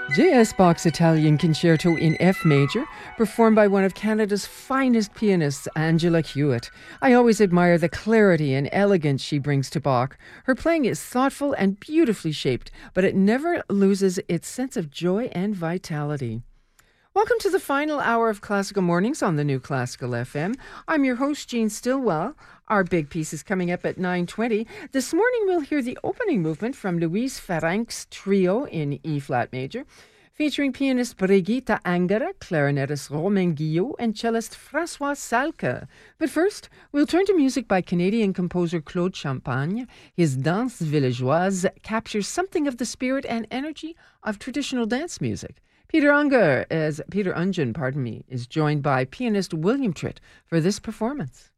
J.S. Bach's Italian Concerto in F major, performed by one of Canada's finest pianists, Angela Hewitt. I always admire the clarity and elegance she brings to Bach. Her playing is thoughtful and beautifully shaped, but it never loses its sense of joy and vitality. Welcome to the final hour of Classical Mornings on the New Classical FM. I'm your host, Jean Stillwell. Our big piece is coming up at 9:20. This morning we'll hear the opening movement from Luis Ferencz Trio in E-flat major, featuring pianist Brigitta Angera, clarinetist Romain Guillot, and cellist François Salke. But first, we'll turn to music by Canadian composer Claude Champagne. His Danse Villageoise captures something of the spirit and energy of traditional dance music. Peter Ungen, is joined by pianist William Tritt for this performance.